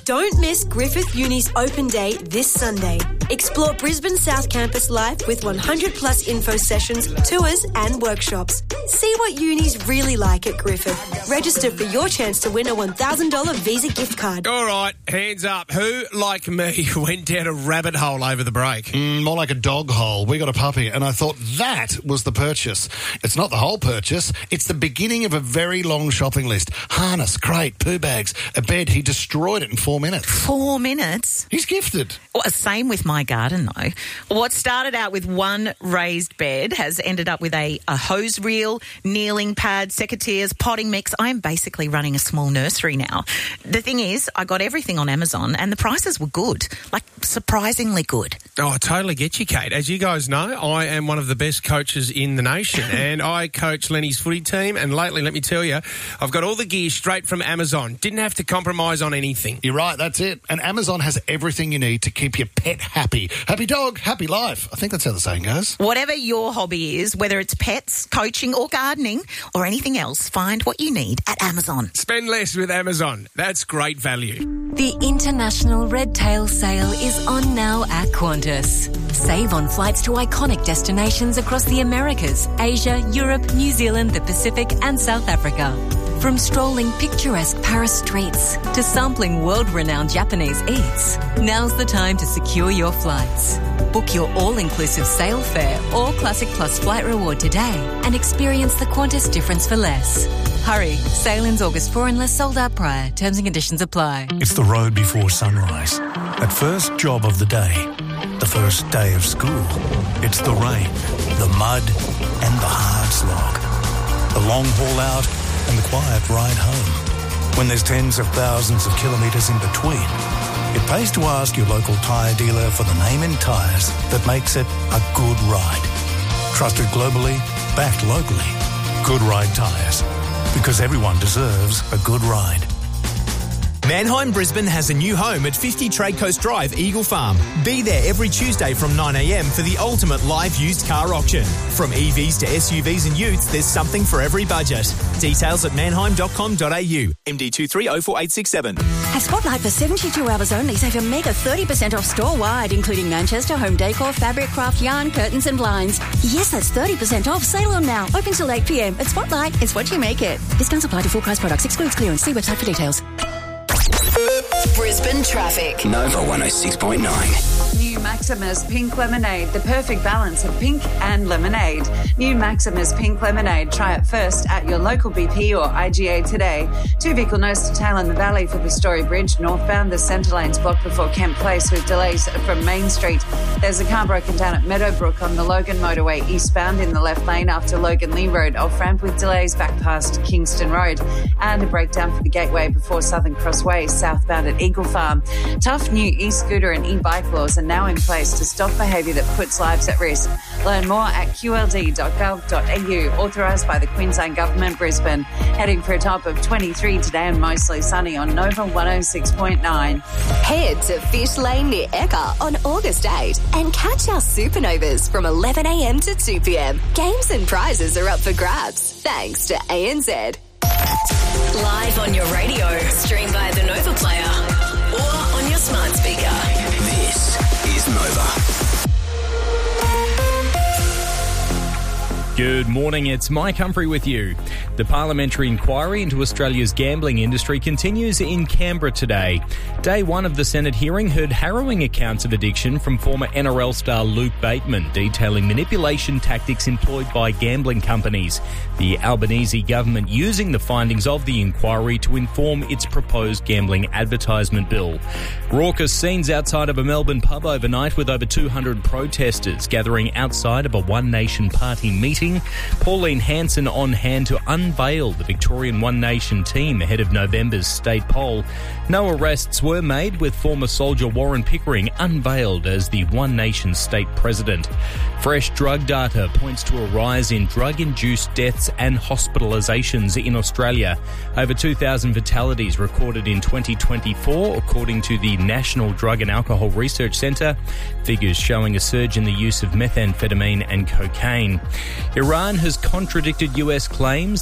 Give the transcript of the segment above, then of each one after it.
Don't miss Griffith Uni's open day this Sunday. Explore Brisbane South Campus live with 100 plus info sessions, tours and workshops. See what uni's really like at Griffith. Register for your chance to win a $1,000 Visa gift card. All right, hands up. Who, like me, went down a rabbit hole over the break? More like a dog hole. We got a puppy and I thought that was the purchase. It's not the whole purchase. It's the beginning of a very long shopping list. Harness, crate, poo bags, a bed. He destroyed it in 4 minutes. 4 minutes? He's gifted. Well, same with my garden, though. What started out with one raised bed has ended up with a hose reel, kneeling pad, secateurs, potting mix. I am basically running a small nursery now. The thing is, I got everything on Amazon and the prices were good, like surprisingly good. Oh, I totally get you, Kate. As you guys know, I am one of the best coaches in the nation and I coach Lenny's footy team, and lately, let me tell you, I've got all the gear straight from Amazon. Didn't have to compromise on anything. You're right, that's it. And Amazon has everything you need to keep your pet happy. Happy dog, happy life. I think that's how the saying goes. Whatever your hobby is, whether it's pets, coaching or gardening or anything else, find what you need at Amazon. Spend less with Amazon. That's great value. The International Red Tail Sale is on now at Qantas. Save on flights to iconic destinations across the Americas, Asia, Europe, New Zealand, the Pacific and South Africa. From strolling picturesque Paris streets to sampling world-renowned Japanese eats, now's the time to secure your flights. Book your all-inclusive sale fare or Classic Plus flight reward today and experience the Qantas difference for less. Hurry, sail ins August 4 unless sold out prior. Terms and conditions apply. It's the road before sunrise. That first job of the day. The first day of school. It's the rain, the mud and the hard slog. The long haul out and the quiet ride home. When there's tens of thousands of kilometres in between, it pays to ask your local tyre dealer for the name in tyres that makes it a good ride. Trusted globally, backed locally. Good Ride Tyres. Because everyone deserves a good ride. Mannheim Brisbane has a new home at 50 Trade Coast Drive, Eagle Farm. Be there every Tuesday from 9 a.m. for the ultimate live used car auction. From EVs to SUVs and utes, there's something for every budget. Details at mannheim.com.au. MD2304867. At Spotlight for 72 hours only, save a mega 30% off store-wide, including Manchester, home decor, fabric, craft, yarn, curtains and blinds. Yes, that's 30% off. Sale on now. Open till 8 p.m. At Spotlight, it's what you make it. Discounts apply to full price products. Excludes clearance. See website for details. Brisbane traffic. Nova 106.9. New Maximus Pink Lemonade, the perfect balance of pink and lemonade. New Maximus Pink Lemonade. Try it first at your local BP or IGA today. 2-vehicle nose to tail in the valley for the Story Bridge. Northbound, the centre lane's blocked before Kent Place with delays from Main Street. There's a car broken down at Meadowbrook on the Logan Motorway eastbound in the left lane after Logan Lee Road off-ramp with delays back past Kingston Road. And a breakdown for the Gateway before Southern Crossway southbound at Eagle Farm. Tough new e-scooter and e-bike laws are now in place to stop behaviour that puts lives at risk. Learn more at qld.gov.au, authorised by the Queensland Government, Brisbane. Heading for a top of 23 today and mostly sunny on Nova 106.9. Head to Fish Lane near Ekka on August 8 and catch our supernovas from 11 a.m. to 2 p.m. Games and prizes are up for grabs, thanks to ANZ. Live on your radio, stream via the Nova Player or on your smart speaker. This is Nova. Good morning, it's Mike Humphrey with you. The parliamentary inquiry into Australia's gambling industry continues in Canberra today. Day one of the Senate hearing heard harrowing accounts of addiction from former NRL star Luke Bateman, detailing manipulation tactics employed by gambling companies. The Albanese government using the findings of the inquiry to inform its proposed gambling advertisement bill. Raucous scenes outside of a Melbourne pub overnight with over 200 protesters gathering outside of a One Nation Party meeting. Pauline Hanson on hand to unveil the Victorian One Nation team ahead of November's state poll. No arrests were made, with former soldier Warren Pickering unveiled as the One Nation state president. Fresh drug data points to a rise in drug-induced deaths and hospitalisations in Australia. Over 2,000 fatalities recorded in 2024, according to the National Drug and Alcohol Research Centre, figures showing a surge in the use of methamphetamine and cocaine. Iran has contradicted US claims that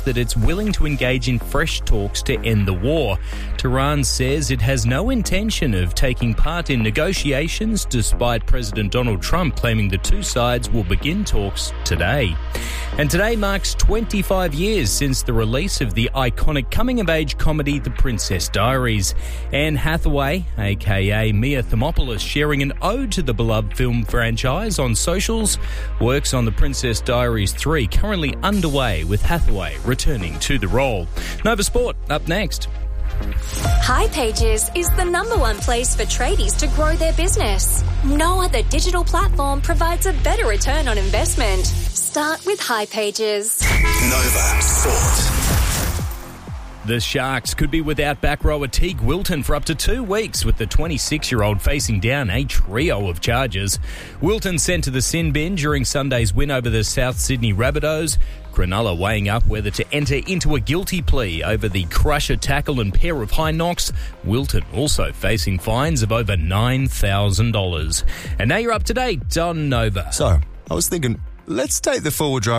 that it's willing to engage in fresh talks to end the war. Tehran says it has no intention of taking part in negotiations, despite President Donald Trump claiming the two sides will begin talks today. And today marks 25 years since the release of the iconic coming-of-age comedy The Princess Diaries. Anne Hathaway, aka Mia Thermopolis, sharing an ode to the beloved film franchise on socials. Works on The Princess Diaries 3 currently underway, with Hathaway returning to the role. Nova Sport up next. hipages is the #1 place for tradies to grow their business. No other digital platform provides a better return on investment. Start with hipages. Nova Sport. The Sharks could be without back rower Teague Wilton for up to 2 weeks, with the 26-year-old facing down a trio of charges. Wilton sent to the sin bin during Sunday's win over the South Sydney Rabbitohs. Cronulla weighing up whether to enter into a guilty plea over the crusher tackle and pair of high knocks. Wilton also facing fines of over $9,000. And now you're up to date on Nova. So, I was thinking, let's take the forward drive